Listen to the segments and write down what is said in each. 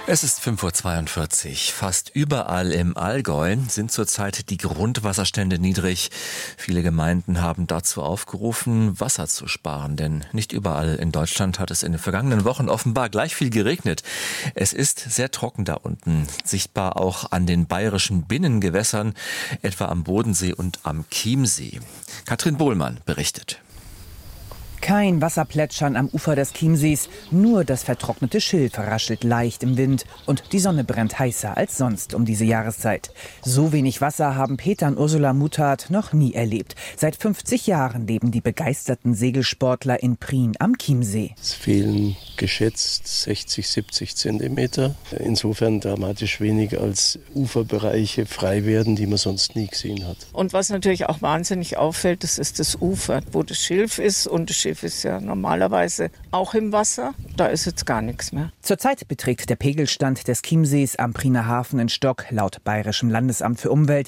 Es ist 5:42 Uhr. Fast überall im Allgäu sind zurzeit die Grundwasserstände niedrig. Viele Gemeinden haben dazu aufgerufen, Wasser zu sparen, denn nicht überall in Deutschland hat es in den vergangenen Wochen offenbar gleich viel geregnet. Es ist sehr trocken da unten, sichtbar auch an den bayerischen Binnengewässern, etwa am Bodensee und am Chiemsee. Katrin Bohlmann berichtet. Kein Wasserplätschern am Ufer des Chiemsees, nur das vertrocknete Schilf raschelt leicht im Wind und die Sonne brennt heißer als sonst um diese Jahreszeit. So wenig Wasser haben Peter und Ursula Muthardt noch nie erlebt. Seit 50 Jahren leben die begeisterten Segelsportler in Prien am Chiemsee. Es fehlen geschätzt 60, 70 Zentimeter. Insofern dramatisch weniger als Uferbereiche frei werden, die man sonst nie gesehen hat. Und was natürlich auch wahnsinnig auffällt, das ist das Ufer, wo das Schilf ist, und das Schilf ist ja normalerweise auch im Wasser. Da ist jetzt gar nichts mehr. Zurzeit beträgt der Pegelstand des Chiemsees am Priener Hafen in Stock laut Bayerischem Landesamt für Umwelt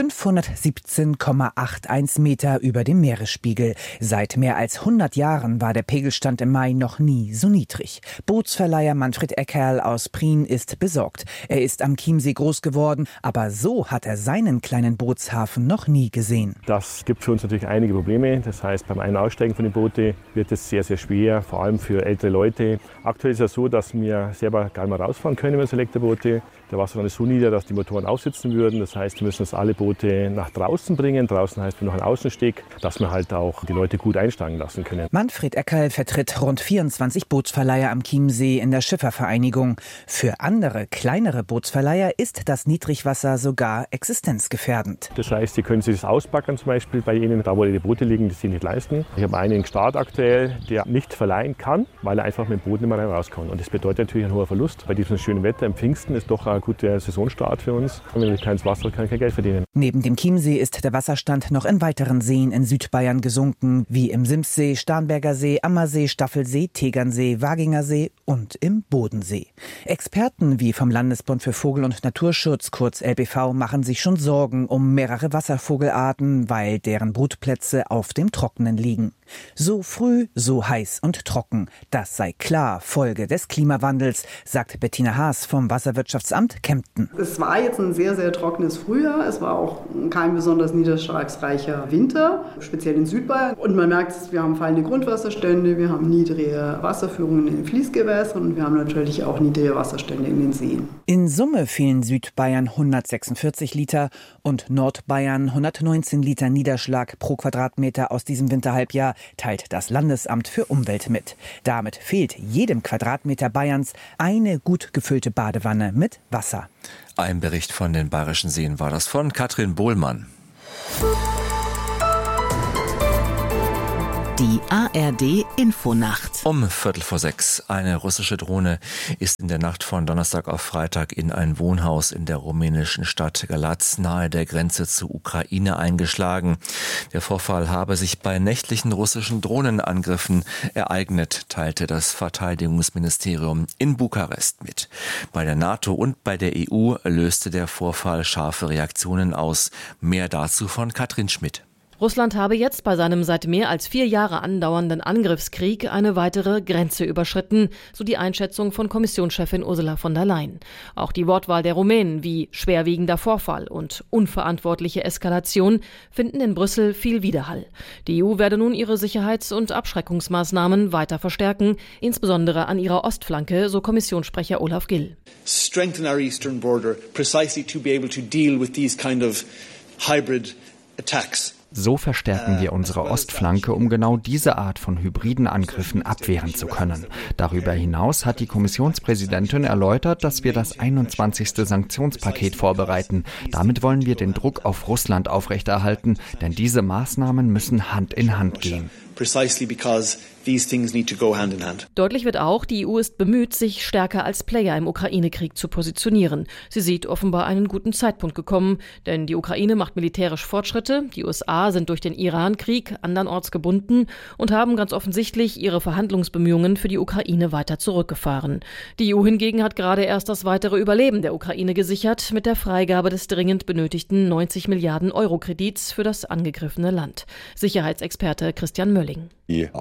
517,81 Meter über dem Meeresspiegel. Seit mehr als 100 Jahren war der Pegelstand im Mai noch nie so niedrig. Bootsverleiher Manfred Eckerl aus Prien ist besorgt. Er ist am Chiemsee groß geworden, aber so hat er seinen kleinen Bootshafen noch nie gesehen. Das gibt für uns natürlich einige Probleme. Das heißt, beim Ein- und Aussteigen von den Booten wird es sehr, sehr schwer, vor allem für ältere Leute. Aktuell ist es so, dass wir selber gar nicht mehr rausfahren können mit so Elektroboote. Der Wasserstand ist so nieder, dass die Motoren aussitzen würden. Das heißt, wir müssen uns alle Boote nach draußen bringen. Draußen heißt noch ein Außensteg, dass wir halt auch die Leute gut einsteigen lassen können. Manfred Eckerl vertritt rund 24 Bootsverleiher am Chiemsee in der Schiffervereinigung. Für andere, kleinere Bootsverleiher ist das Niedrigwasser sogar existenzgefährdend. Das heißt, sie können sich das ausbackern, zum Beispiel bei ihnen, da wo die Boote liegen, das sie nicht leisten. Ich habe einen Start aktuell, der nicht verleihen kann, weil er einfach mit dem Boot nicht mehr rauskommt. Und das bedeutet natürlich ein hoher Verlust. Bei diesem schönen Wetter im Pfingsten ist doch ein guter Saisonstart für uns. Und wenn ich kein Wasser kann ich kein Geld verdienen. Neben dem Chiemsee ist der Wasserstand noch in weiteren Seen in Südbayern gesunken, wie im Simssee, Starnberger See, Ammersee, Staffelsee, Tegernsee, Waginger See und im Bodensee. Experten wie vom Landesbund für Vogel- und Naturschutz, kurz LBV, machen sich schon Sorgen um mehrere Wasservogelarten, weil deren Brutplätze auf dem Trockenen liegen. So früh, so heiß und trocken. Das sei klar Folge des Klimawandels, sagt Bettina Haas vom Wasserwirtschaftsamt Kempten. Es war jetzt ein sehr, sehr trockenes Frühjahr. Es war auch kein besonders niederschlagsreicher Winter, speziell in Südbayern. Und man merkt, wir haben fallende Grundwasserstände, wir haben niedrige Wasserführungen in den Fließgewässern und wir haben natürlich auch niedrige Wasserstände in den Seen. In Summe fehlen Südbayern 146 Liter und Nordbayern 119 Liter Niederschlag pro Quadratmeter aus diesem Winterhalbjahr, teilt das Landesamt für Umwelt mit. Damit fehlt jedem Quadratmeter Bayerns eine gut gefüllte Badewanne mit Wasser. Ein Bericht von den Bayerischen Seen war das von Katrin Bohlmann. Die ARD-Infonacht. Um 5:45. Eine russische Drohne ist in der Nacht von Donnerstag auf Freitag in ein Wohnhaus in der rumänischen Stadt Galați nahe der Grenze zur Ukraine eingeschlagen. Der Vorfall habe sich bei nächtlichen russischen Drohnenangriffen ereignet, teilte das Verteidigungsministerium in Bukarest mit. Bei der NATO und bei der EU löste der Vorfall scharfe Reaktionen aus. Mehr dazu von Katrin Schmidt. Russland habe jetzt bei seinem seit mehr als 4 Jahre andauernden Angriffskrieg eine weitere Grenze überschritten, so die Einschätzung von Kommissionschefin Ursula von der Leyen. Auch die Wortwahl der Rumänen wie schwerwiegender Vorfall und unverantwortliche Eskalation finden in Brüssel viel Widerhall. Die EU werde nun ihre Sicherheits- und Abschreckungsmaßnahmen weiter verstärken, insbesondere an ihrer Ostflanke, so Kommissionssprecher Olaf Gill. Strengthen our eastern border precisely to be able to deal with these kind of hybrid attacks. So verstärken wir unsere Ostflanke, um genau diese Art von hybriden Angriffen abwehren zu können. Darüber hinaus hat die Kommissionspräsidentin erläutert, dass wir das 21. Sanktionspaket vorbereiten. Damit wollen wir den Druck auf Russland aufrechterhalten, denn diese Maßnahmen müssen Hand in Hand gehen. Precisely because these things need to go hand in hand. Deutlich wird auch, die EU ist bemüht, sich stärker als Player im Ukraine-Krieg zu positionieren. Sie sieht offenbar einen guten Zeitpunkt gekommen, denn die Ukraine macht militärisch Fortschritte, die USA sind durch den Iran-Krieg andernorts gebunden und haben ganz offensichtlich ihre Verhandlungsbemühungen für die Ukraine weiter zurückgefahren. Die EU hingegen hat gerade erst das weitere Überleben der Ukraine gesichert mit der Freigabe des dringend benötigten 90 Milliarden Euro Kredits für das angegriffene Land. Sicherheitsexperte Christian Mölling. Die Außenbeauftragte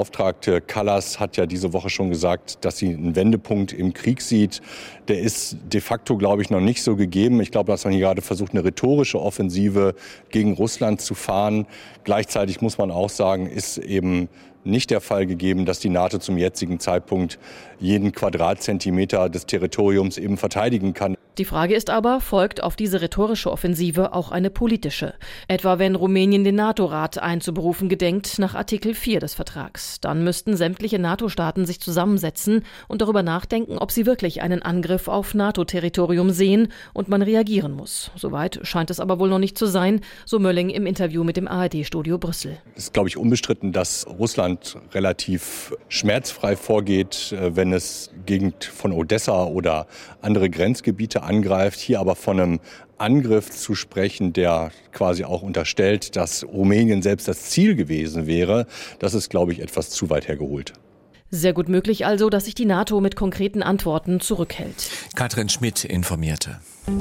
Beauftragte Kallas hat ja diese Woche schon gesagt, dass sie einen Wendepunkt im Krieg sieht. Der ist de facto, glaube ich, noch nicht so gegeben. Ich glaube, dass man hier gerade versucht, eine rhetorische Offensive gegen Russland zu fahren. Gleichzeitig muss man auch sagen, ist eben nicht der Fall gegeben, dass die NATO zum jetzigen Zeitpunkt jeden Quadratzentimeter des Territoriums eben verteidigen kann. Die Frage ist aber, folgt auf diese rhetorische Offensive auch eine politische? Etwa wenn Rumänien den NATO-Rat einzuberufen gedenkt nach Artikel 4 des Vertrags. Dann müssten sämtliche NATO-Staaten sich zusammensetzen und darüber nachdenken, ob sie wirklich einen Angriff auf NATO-Territorium sehen und man reagieren muss. Soweit scheint es aber wohl noch nicht zu sein, so Mölling im Interview mit dem ARD-Studio Brüssel. Es ist, glaube ich, unbestritten, dass Russland relativ schmerzfrei vorgeht, wenn es Gegend von Odessa oder andere Grenzgebiete angreift. Hier aber von einem Angriff zu sprechen, der quasi auch unterstellt, dass Rumänien selbst das Ziel gewesen wäre, das ist, glaube ich, etwas zu weit hergeholt. Sehr gut möglich also, dass sich die NATO mit konkreten Antworten zurückhält. Katrin Schmidt informierte.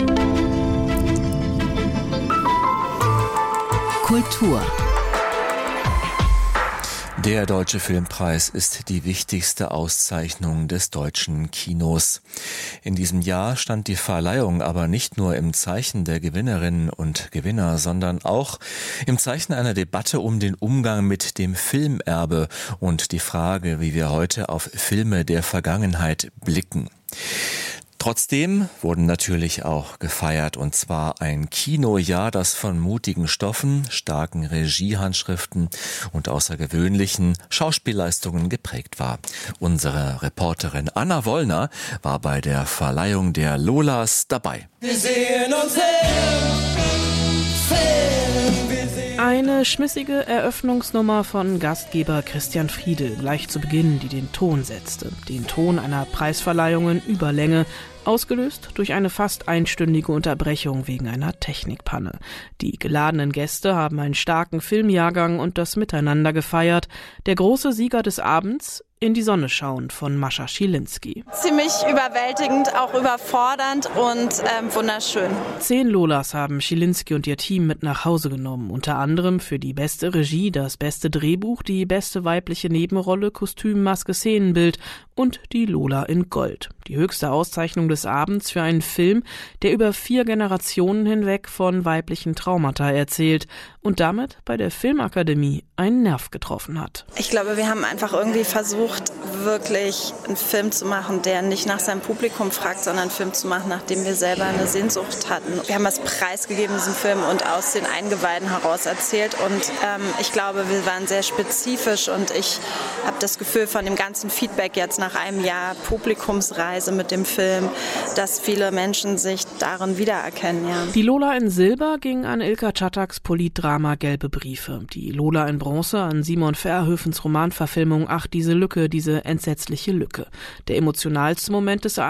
Kultur. Der Deutsche Filmpreis ist die wichtigste Auszeichnung des deutschen Kinos. In diesem Jahr stand die Verleihung aber nicht nur im Zeichen der Gewinnerinnen und Gewinner, sondern auch im Zeichen einer Debatte um den Umgang mit dem Filmerbe und die Frage, wie wir heute auf Filme der Vergangenheit blicken. Trotzdem wurden natürlich auch gefeiert, und zwar ein Kinojahr, das von mutigen Stoffen, starken Regiehandschriften und außergewöhnlichen Schauspielleistungen geprägt war. Unsere Reporterin Anna Wollner war bei der Verleihung der Lolas dabei. Wir sehen uns Eine schmissige Eröffnungsnummer von Gastgeber Christian Friedel, gleich zu Beginn, die den Ton setzte. Den Ton einer Preisverleihung in Überlänge, ausgelöst durch eine fast einstündige Unterbrechung wegen einer Technikpanne. Die geladenen Gäste haben einen starken Filmjahrgang und das Miteinander gefeiert. Der große Sieger des Abends: In die Sonne schauen von Mascha Schilinski. Ziemlich überwältigend, auch überfordernd und wunderschön. 10 Lolas haben Schilinski und ihr Team mit nach Hause genommen. Unter anderem für die beste Regie, das beste Drehbuch, die beste weibliche Nebenrolle, Kostüm, Maske, Szenenbild und die Lola in Gold. Die höchste Auszeichnung des Abends für einen Film, der über 4 Generationen hinweg von weiblichen Traumata erzählt und damit bei der Filmakademie einen Nerv getroffen hat. Ich glaube, wir haben einfach irgendwie versucht, wirklich einen Film zu machen, der nicht nach seinem Publikum fragt, sondern einen Film zu machen, nach dem wir selber eine Sehnsucht hatten. Wir haben das preisgegeben, diesen Film, und aus den Eingeweiden heraus erzählt. Und ich glaube, wir waren sehr spezifisch, und ich habe das Gefühl von dem ganzen Feedback jetzt nach einem Jahr Publikumsreise mit dem Film, dass viele Menschen sich darin wiedererkennen. Ja. Die Lola in Silber ging an Ilka Czattaks Politdrama Gelbe Briefe. Die Lola in Bronze an Simon Verhoevens Romanverfilmung Ach, diese Lücke, diese entsetzliche Lücke. Der emotionalste Moment des